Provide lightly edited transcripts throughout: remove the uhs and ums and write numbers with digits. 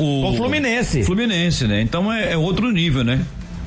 o Fluminense. Fluminense, né? Então é outro nível, né?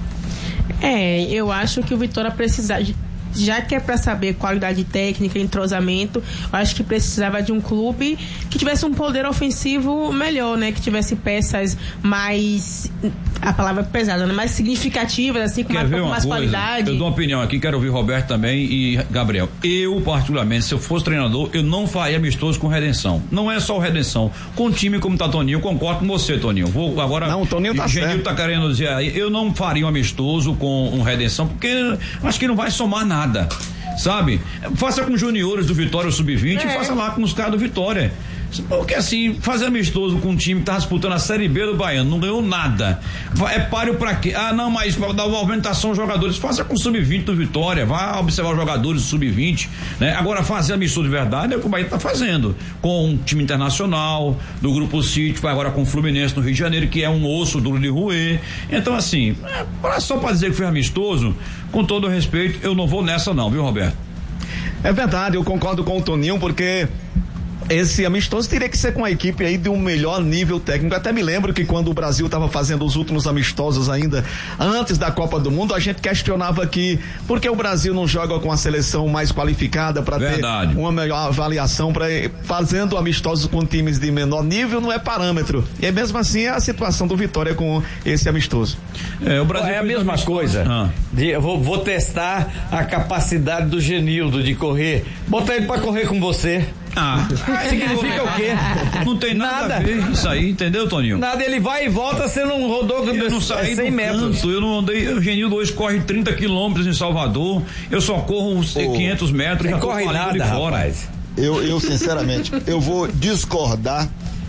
Eu acho que o Vitória precisa, já que é para saber qualidade técnica, entrosamento, eu acho que precisava de um clube que tivesse um poder ofensivo melhor, né? Que tivesse peças mais, a palavra é pesada, né? Mais significativas, assim, com mais qualidade. Eu dou uma opinião aqui, quero ouvir Roberto também e Gabriel. Eu, particularmente, se eu fosse treinador, eu não faria amistoso com Redenção. Não é só o Redenção. Com um time como tá Toninho, eu concordo com você, Toninho. Vou agora. Não, o Toninho tá certo. O Genil tá querendo dizer aí, eu não faria um amistoso com um Redenção, porque acho que não vai somar nada. Sabe? Faça com os juniores do Vitória, o Sub-20, e faça lá com os caras do Vitória. Porque assim, fazer amistoso com um time que tá disputando a Série B do Baiano, não ganhou nada. É páreo pra quê? Não, mas pra dar uma movimentação aos jogadores. Faça com o Sub-20 do Vitória, vá observar os jogadores do Sub-20, né? Agora, fazer amistoso de verdade é o que o Bahia tá fazendo. Com um time internacional, do Grupo City, vai agora com o Fluminense no Rio de Janeiro, que é um osso duro de roer. Então, assim, só pra dizer que foi amistoso, com todo o respeito, eu não vou nessa não, viu, Roberto? É verdade, eu concordo com o Toninho, porque esse amistoso teria que ser com a equipe aí de um melhor nível técnico. Até me lembro que quando o Brasil estava fazendo os últimos amistosos ainda, antes da Copa do Mundo, a gente questionava aqui por que o Brasil não joga com a seleção mais qualificada para ter uma melhor avaliação, para fazendo amistosos com times de menor nível não é parâmetro. E mesmo assim é a situação do Vitória com esse amistoso. O Brasil é a mesma coisa. Eu vou testar a capacidade do Genildo de correr. Botar ele para correr com você. Significa o quê? Não tem nada a ver isso aí, entendeu, Toninho? Nada, ele vai e volta, você não rodou eu não saí 100 metros. Eu não andei, o Genildo hoje corre 30 quilômetros em Salvador, eu só corro uns 500 metros. Não corre nada, rapaz. Eu sinceramente, eu vou discordar,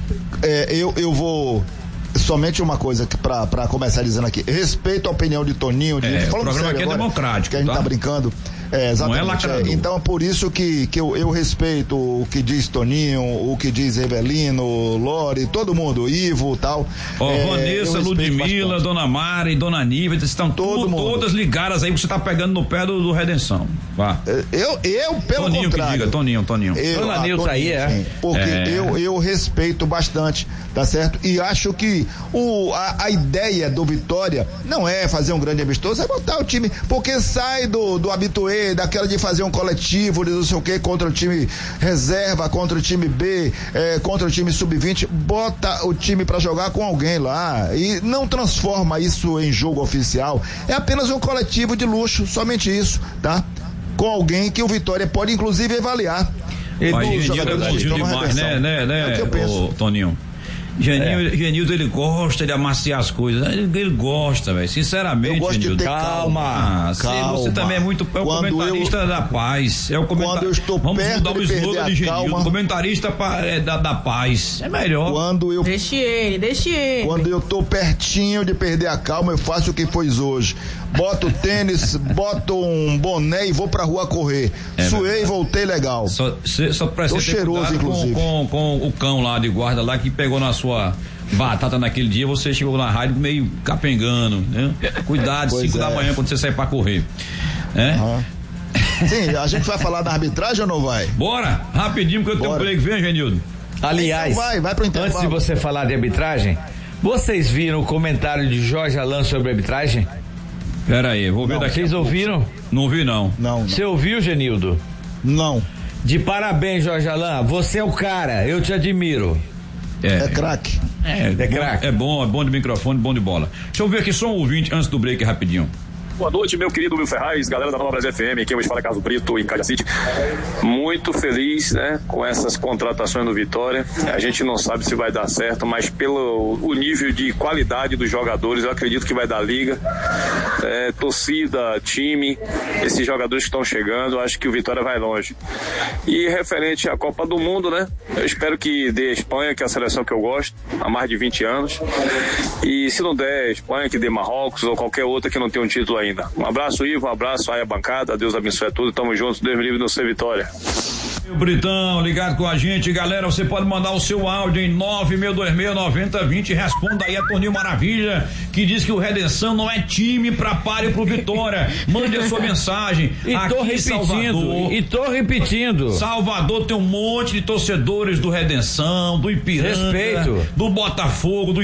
eu vou... Somente uma coisa para começar dizendo aqui, respeito a opinião de Toninho, o programa aqui é democrático, que a gente tá brincando. Exatamente. Não é lacrador. Então é por isso que eu respeito o que diz Toninho, o que diz Evelino, Lore, todo mundo, Ivo e tal. Vanessa, Ludmila, bastante. Dona Mara e Dona Nívia, estão todas ligadas aí, você tá pegando no pé do Redenção. Vá. Eu pelo Toninho contrário. Que diga, Toninho. Dona Nilton aí, sim, porque eu respeito bastante, tá certo? E acho que a ideia do Vitória não é fazer um grande amistoso, é botar o time, porque sai do habituê, daquela de fazer um coletivo de não sei o que contra o time reserva, contra o time B, contra o time sub-20, bota o time pra jogar com alguém lá e não transforma isso em jogo oficial, é apenas um coletivo de luxo, somente isso, tá? Com alguém que o Vitória pode inclusive avaliar. Demais, né, é o que eu penso. Toninho. Genildo, ele gosta de amaciar as coisas. Ele gosta, velho. Sinceramente, eu gosto Genildo. de ter calma. Você também é muito. É o comentarista da paz. Quando eu estou Vamos perto mudar o de perder slogan de Genildo. calma. Comentarista da paz. É melhor. Deixe ele. Quando eu tô pertinho de perder a calma, eu faço o que fiz hoje. Boto tênis, boto um boné e vou pra rua correr. Suei e voltei legal. Só precisa ter cheiroso, inclusive. Com o cão lá de guarda lá que pegou na sua batata naquele dia, você chegou na rádio meio capengando, né? Cuidado, 5 da manhã quando você sair pra correr. Sim, a gente vai falar da arbitragem ou não vai? Bora, rapidinho, porque eu tenho um break, vem, Genildo. Aliás, então vai pro intervalo. Antes de você falar de arbitragem, vocês viram o comentário de Jorge Alain sobre a arbitragem? Pera aí, vou ver daqui. Vocês ouviram? Não vi, não. Você ouviu, Genildo? Não. De parabéns, Jorge Alain, você é o cara, eu te admiro. É craque. É craque. É bom de microfone, bom de bola. Deixa eu ver aqui só um ouvinte antes do break rapidinho. Boa noite, meu querido Will Ferraz, galera da Nova Brasil FM, aqui hoje fala Carlos Brito, em Cajacite. Muito feliz, né, com essas contratações do Vitória. A gente não sabe se vai dar certo, mas pelo o nível de qualidade dos jogadores, eu acredito que vai dar liga. Torcida, time, esses jogadores que estão chegando, eu acho que o Vitória vai longe. E referente à Copa do Mundo, né, eu espero que dê a Espanha, que é a seleção que eu gosto, há mais de 20 anos. E se não der a Espanha, que dê Marrocos ou qualquer outra que não tenha um título ainda. Um abraço, Ivo, um abraço aí a bancada, Deus abençoe tudo, tamo juntos, Deus me livre no ser Vitória. O Britão, ligado com a gente, galera, você pode mandar o seu áudio em 9.626-9020, responda aí a Toninho Maravilha, que diz que o Redenção não é time pra páreo pro Vitória, mande a sua mensagem. E tô repetindo. Salvador tem um monte de torcedores do Redenção, do Ipiranga, respeito, do Botafogo, do